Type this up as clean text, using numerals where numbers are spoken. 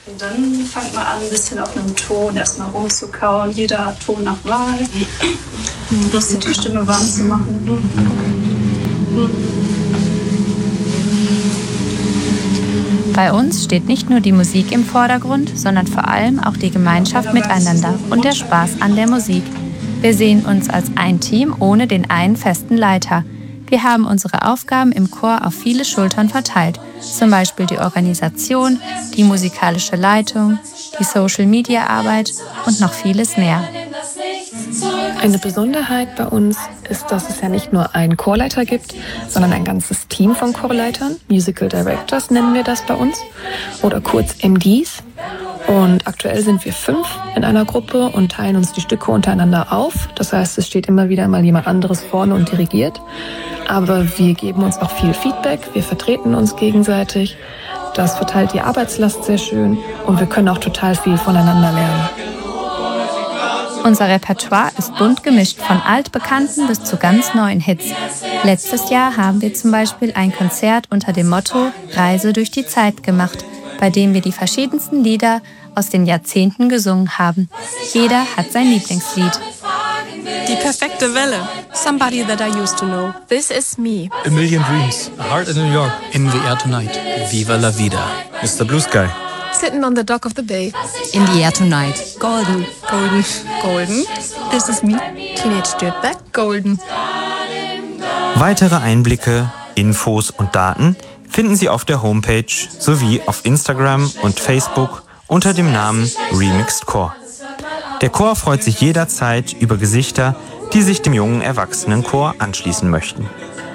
Und dann fangt man an, ein bisschen auf einem Ton erstmal rumzukauen. Jeder Ton nach Wahl. Ein bisschen die Stimme warm zu machen. Bei uns steht nicht nur die Musik im Vordergrund, sondern vor allem auch die Gemeinschaft miteinander und der Spaß an der Musik. Wir sehen uns als ein Team ohne den einen festen Leiter. Wir haben unsere Aufgaben im Chor auf viele Schultern verteilt, zum Beispiel die Organisation, die musikalische Leitung, die Social-Media-Arbeit und noch vieles mehr. Eine Besonderheit bei uns ist, dass es ja nicht nur einen Chorleiter gibt, sondern ein ganzes Team von Chorleitern. Musical Directors nennen wir das bei uns oder kurz MDs. Und aktuell sind wir 5 in einer Gruppe und teilen uns die Stücke untereinander auf. Das heißt, es steht immer wieder mal jemand anderes vorne und dirigiert. Aber wir geben uns auch viel Feedback, wir vertreten uns gegenseitig. Das verteilt die Arbeitslast sehr schön und wir können auch total viel voneinander lernen. Unser Repertoire ist bunt gemischt, von altbekannten bis zu ganz neuen Hits. Letztes Jahr haben wir zum Beispiel ein Konzert unter dem Motto Reise durch die Zeit gemacht, bei dem wir die verschiedensten Lieder aus den Jahrzehnten gesungen haben. Jeder hat sein Lieblingslied. Die perfekte Welle. Somebody that I used to know. This is me. A Million Dreams. A Heart in New York. In the Air Tonight. Viva la Vida. Mr. Blue Sky. Sitting on the dock of the bay. In the Air Tonight. Golden. Golden. Golden. This is me. Teenage Dirtbag. Golden. Weitere Einblicke, Infos und Daten finden Sie auf der Homepage sowie auf Instagram und Facebook unter dem Namen Remixed Chor. Der Chor freut sich jederzeit über Gesichter, die sich dem jungen Erwachsenenchor anschließen möchten.